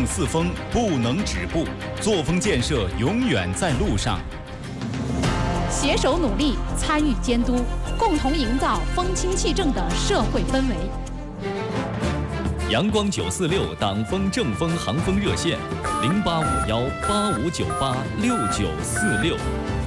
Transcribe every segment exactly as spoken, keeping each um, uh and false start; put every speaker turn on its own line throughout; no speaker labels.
定四风，不能止步，作风建设永远在路上。
携手努力，参与监督，共同营造风清气正的社会氛围。
阳光九四六党风正风航风热线：零八五幺八五九八六九四六。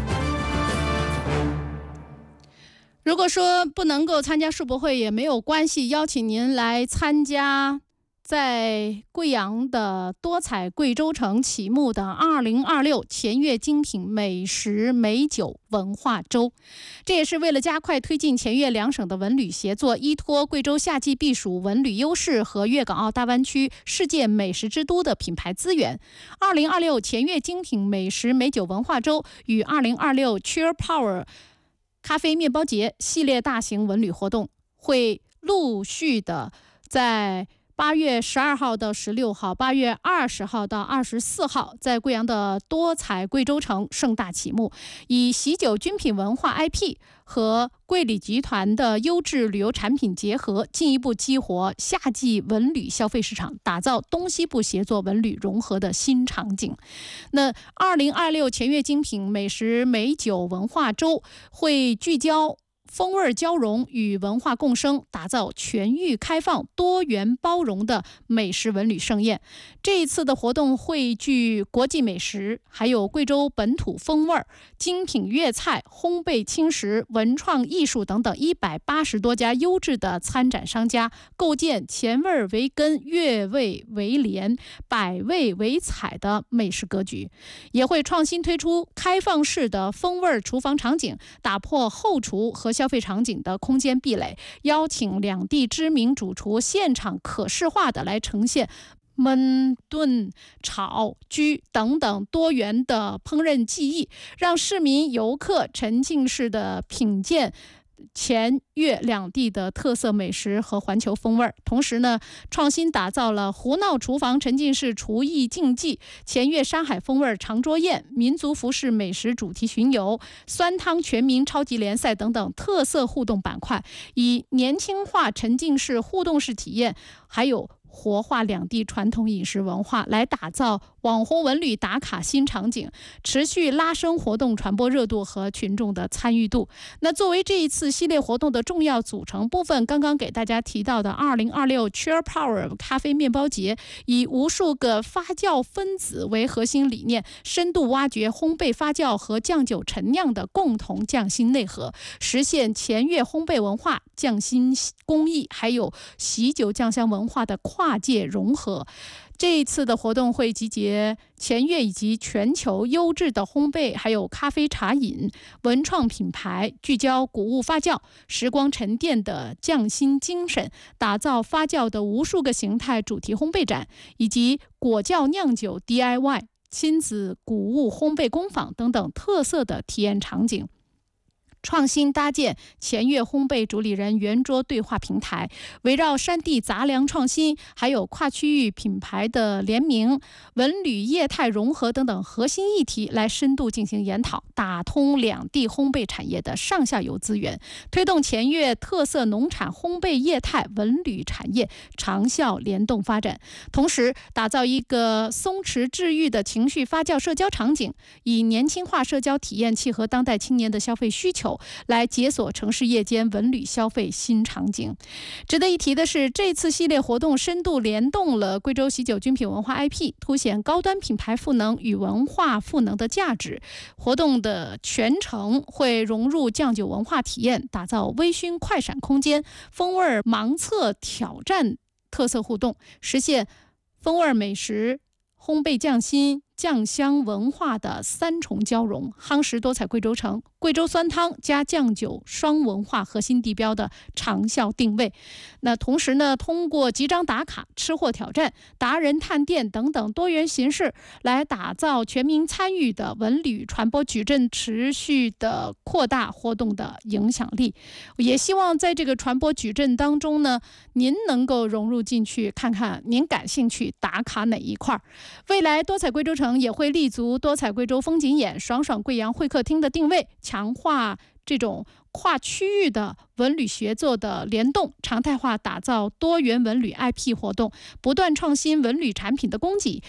如果说不能够参加世博会也没有关系，邀请您来参加在贵阳的多彩贵州城启幕的二零二六前粤精品美食美酒文化周。这也是为了加快推进前粤两省的文旅协作，依托贵州夏季避暑文旅优势和粤港澳大湾区世界美食之都的品牌资源。二零二六前粤精品美食美酒文化周与二零二六 Cheer Power 咖啡面包节系列大型文旅活动会陆续的在八月十二号到十六号、八月二十号到二十四号，在贵阳的多彩贵州城盛大启幕，以喜酒军品文化 I P 和贵里集团的优质旅游产品结合，进一步激活夏季文旅消费市场，打造东西部协作文旅融合的新场景。那二零二六前粤精品美食美酒文化周会聚焦风味交融与文化共生，打造全域开放、多元包容的美食文旅盛宴。这一次的活动汇聚国际美食，还有贵州本土风味、精品粤菜、烘焙轻食、文创艺术等等一百八十多家优质的参展商家，构建前味为根、粤味为连、百味为彩的美食格局。也会创新推出开放式的风味厨房场景，打破后厨和消费场景的空间壁垒，邀请两地知名主厨现场可视化的来呈现焖、炖、炒、焗等等多元的烹饪技艺，让市民游客沉浸式的品鉴前粤两地的特色美食和环球风味。同时呢，创新打造了胡闹厨房沉浸式厨艺竞技、前粤山海风味长桌宴、民族服饰美食主题巡游、酸汤全民超级联赛等等特色互动板块，以年轻化沉浸式互动式体验，还有活化两地传统饮食文化，来打造网红文旅打卡新场景，持续拉升活动传播热度和群众的参与度。那作为这一次系列活动的重要组成部分，刚刚给大家提到的二零二六 Cheer Power 咖啡面包节，以无数个发酵分子为核心理念，深度挖掘烘焙发酵和酱酒陈酿的共同匠心内核，实现前粤烘焙文化、匠心工艺还有喜酒酱香文化的跨界融合。这一次的活动会集结前粤以及全球优质的烘焙还有咖啡茶饮文创品牌，聚焦谷物发酵、时光沉淀的匠心精神，打造发酵的无数个形态主题烘焙展，以及果酵酿酒 D I Y、 亲子谷物烘焙工坊等等特色的体验场景。创新搭建前粤烘焙主理人圆桌对话平台，围绕山地杂粮创新，还有跨区域品牌的联名、文旅业态融合等等核心议题来深度进行研讨，打通两地烘焙产业的上下游资源，推动前粤特色农产烘焙业态文旅产业长效联动发展。同时打造一个松弛治愈的情绪发酵社交场景，以年轻化社交体验契合当代青年的消费需求，来解锁城市夜间文旅消费新场景。值得一提的是，这次系列活动深度联动了贵州喜酒军品文化 I P， 凸显高端品牌赋能与文化赋能的价值。活动的全程会融入酱酒文化体验，打造微醺快闪空间、风味盲测挑战特色互动，实现风味美食、烘焙匠心、酱香文化的三重交融，夯实多彩贵州城贵州酸汤加酱酒双文化核心地标的长效定位。那同时呢，通过集章打卡、吃货挑战、达人探店等等多元形式，来打造全民参与的文旅传播矩阵，持续的扩大活动的影响力。也希望在这个传播矩阵当中呢，您能够融入进去，看看您感兴趣打卡哪一块。未来多彩贵州城也会立足多彩贵州风景眼、爽爽贵阳会客厅的定位，强化这种跨区域的文旅协作的联动，常态化打造多元文旅 I P 活动，不断创新文旅产品的供给，